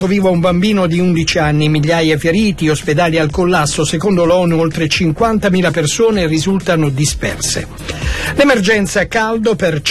Viva un bambino di 11 anni, migliaia feriti, ospedali al collasso. Secondo l'ONU oltre 50.000 persone risultano disperse. L'emergenza caldo per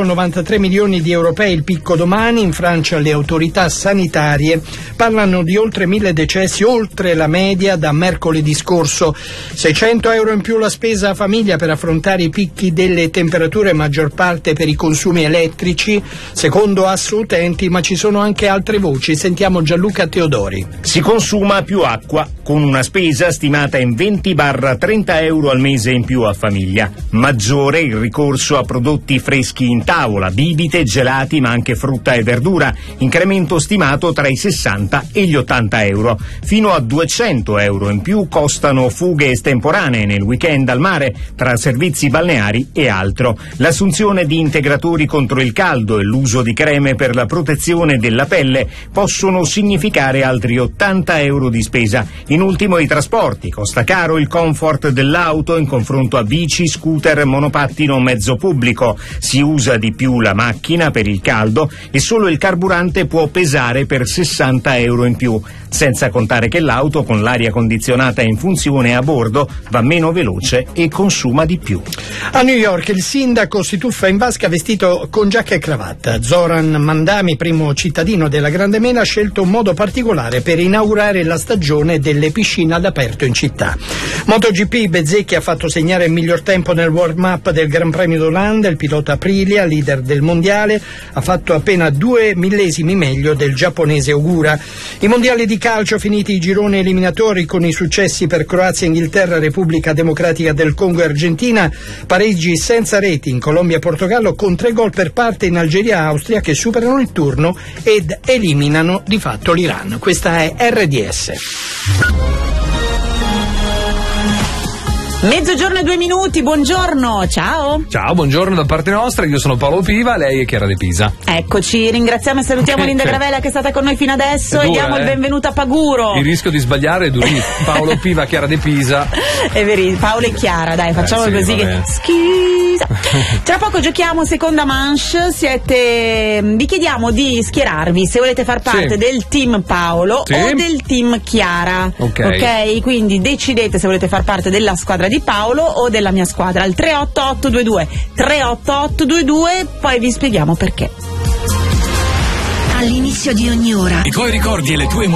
193 milioni di europei, il picco domani. In Francia le autorità sanitarie parlano di oltre 1.000 decessi, oltre la media da mercoledì scorso. 600 euro in più la spesa a famiglia per affrontare i picchi delle temperature, maggior parte per i consumi elettrici, secondo Assoutenti, ma ci sono anche altre voci. Sentiamo Gianluca Teodori. Si consuma più acqua, con una spesa stimata in 20-30 euro al mese in più a famiglia. Maggiore il ricorso a prodotti freschi in tavola, bibite, gelati, ma anche frutta e verdura. Incremento stimato tra i 60 e gli 80 euro. Fino a 200 euro in più costano fughe estemporanee nel weekend al mare, tra servizi balneari e altro. L'assunzione di integratori contro il caldo e l'uso di creme per la protezione della pelle possono significare altri 80 euro di spesa. In ultimo i trasporti. Costa caro il comfort dell'auto in confronto a bici, scooter, monopattino o mezzo pubblico. Si usa di più la macchina per il caldo e solo il carburante può pesare per 60 euro in più. Senza contare che l'auto con l'aria condizionata in funzione a bordo va meno veloce e consuma di più. A New York il sindaco si tuffa in vasca vestito con giacca e cravatta. Zoran Mandami, primo cittadino della Grande Mela, ha scelto un modo particolare per inaugurare la stagione delle piscine all'aperto in città. MotoGP, Bezzecchi ha fatto segnare il miglior tempo nel warm-up del Gran Premio d'Olanda. Il pilota Aprilia, leader del mondiale, ha fatto appena 2 millesimi meglio del giapponese Ogura. I mondiali di calcio finiti i gironi eliminatori con i successi per Croazia, Inghilterra, Repubblica Democratica del Congo e Argentina, pareggi senza reti in Colombia e Portogallo, con 3 gol per parte in Algeria e Austria, che superano il turno ed eliminano di fatto l'Iran. Questa è RDS. Mezzogiorno e 2 minuti, buongiorno, ciao. Ciao, buongiorno da parte nostra, io sono Paolo Piva, lei è Chiara De Pisa. Eccoci, ringraziamo e salutiamo Linda Gravella che è stata con noi fino adesso e diamo il benvenuto a Paguro. Il rischio di sbagliare è durissimo. Paolo Piva, Chiara De Pisa. È vero, Paolo e Chiara, dai, facciamo sì, così che schisa. Tra poco giochiamo seconda manche, vi chiediamo di schierarvi se volete far parte del team Paolo o del team Chiara. Ok, quindi decidete se volete far parte della squadra di Paolo o della mia squadra al 38822, poi vi spieghiamo perché. All'inizio di ogni ora i tuoi ricordi e le tue emozioni